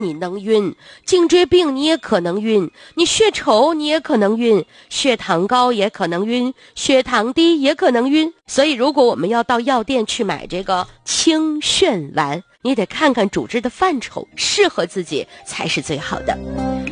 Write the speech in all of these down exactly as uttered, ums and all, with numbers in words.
你能晕，颈椎病你也可能晕，你血稠你也可能晕，血糖高也可能晕，血糖低也可能晕。所以如果我们要到药店去买这个清眩丸，你得看看主治的范畴，适合自己才是最好的。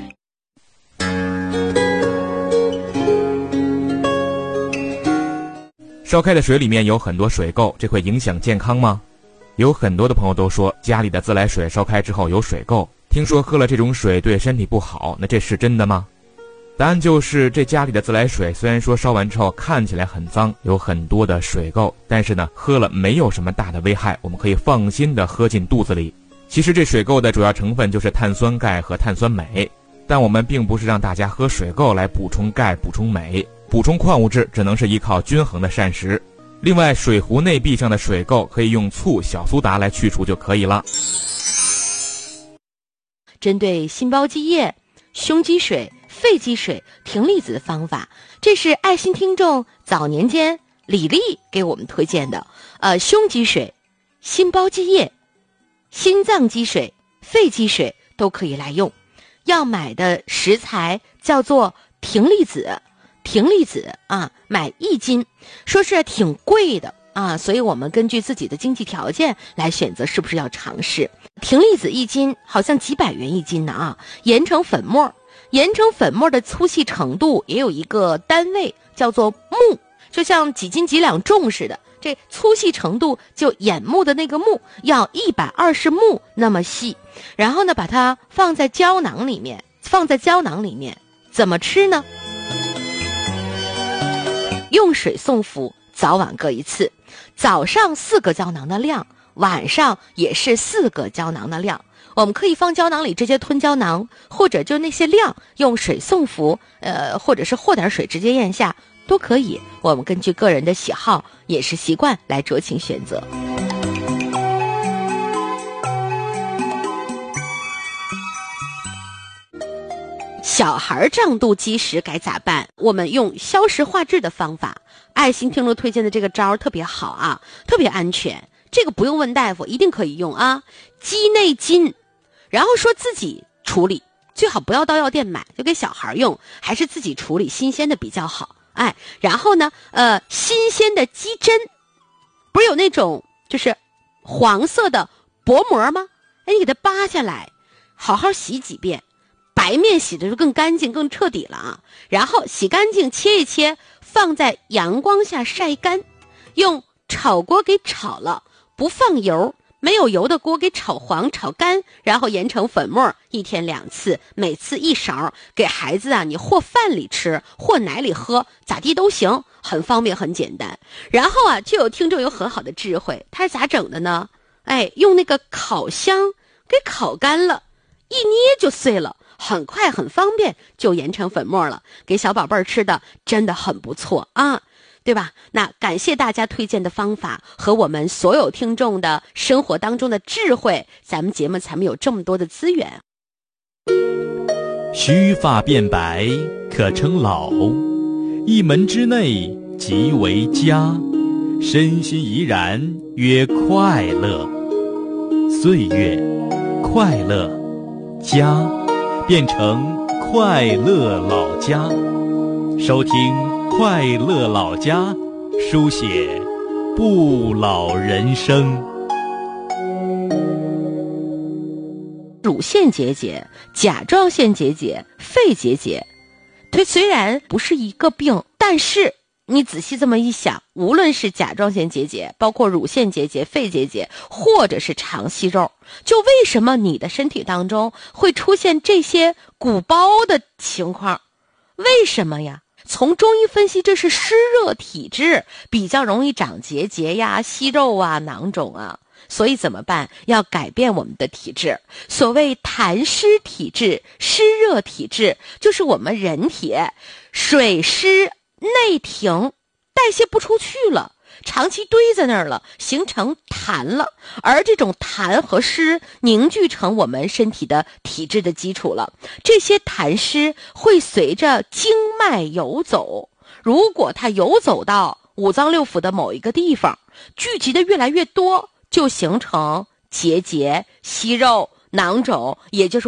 烧开的水里面有很多水垢，这会影响健康吗？有很多的朋友都说家里的自来水烧开之后有水垢，听说喝了这种水对身体不好，那这是真的吗？答案就是这家里的自来水虽然说烧完之后看起来很脏，有很多的水垢，但是呢喝了没有什么大的危害，我们可以放心的喝进肚子里。其实这水垢的主要成分就是碳酸钙和碳酸镁，但我们并不是让大家喝水垢来补充钙补充镁，补充矿物质只能是依靠均衡的膳食。另外水壶内壁上的水垢可以用醋、小苏打来去除就可以了。 针对心包积液、胸积水、肺积水停利子的方法，这是爱心听众早年间李丽给我们推荐的。呃，胸积水、心包积液、心脏积水、肺积水都可以来用。要买的食材叫做停利子，停利子啊，买一斤，说是挺贵的啊，所以我们根据自己的经济条件来选择是不是要尝试。停利子一斤好像几百元一斤呢啊，研成粉末，研成粉末的粗细程度也有一个单位叫做目，就像几斤几两重似的，这粗细程度就眼目的那个目要一百二十目那么细，然后呢把它放在胶囊里面，放在胶囊里面怎么吃呢？用水送服，早晚各一次，早上四个胶囊的量，晚上也是四个胶囊的量。我们可以放胶囊里直接吞胶囊，或者就那些量用水送服，呃，或者是和点水直接咽下都可以。我们根据个人的喜好、饮食习惯来酌情选择。小孩胀肚积食该咋办？我们用消食化滞的方法。爱心听众推荐的这个招特别好啊，特别安全，这个不用问大夫，一定可以用啊。鸡内金，然后说自己处理，最好不要到药店买，就给小孩用，还是自己处理新鲜的比较好。哎，然后呢，呃，新鲜的鸡胗，不是有那种就是黄色的薄膜吗？哎，你给它扒下来，好好洗几遍。白面洗的就更干净更彻底了啊，然后洗干净切一切，放在阳光下晒干，用炒锅给炒了，不放油，没有油的锅给炒黄炒干，然后研成粉末，一天两次，每次一勺，给孩子啊你或饭里吃或奶里喝，咋地都行，很方便很简单。然后啊就有听众有很好的智慧，他是咋整的呢？哎，用那个烤箱给烤干了，一捏就碎了，很快很方便就研成粉末了，给小宝贝儿吃的真的很不错啊，对吧？那感谢大家推荐的方法和我们所有听众的生活当中的智慧，咱们节目才没有这么多的资源。 须发变白可称老，一门之内即为家，身心怡然曰快乐。岁月快乐家变成快乐老家，收听快乐老家，书写不老人生。 乳腺结节、甲状腺结节、肺结节，它虽然不是一个病，但是你仔细这么一想，无论是甲状腺结节，包括乳腺结节、肺结节，或者是肠息肉，就为什么你的身体当中会出现这些鼓包的情况？为什么呀？从中医分析，这是湿热体质，比较容易长结节呀、息肉啊、囊肿啊。所以怎么办？要改变我们的体质。所谓痰湿体质、湿热体质，就是我们人体水湿内停，代谢不出去了，长期堆在那儿了，形成痰了，而这种痰和湿凝聚成我们身体的体质的基础了。这些痰湿会随着经脉游走，如果它游走到五脏六腑的某一个地方，聚集的越来越多，就形成结节、息肉、 囊肿，也就是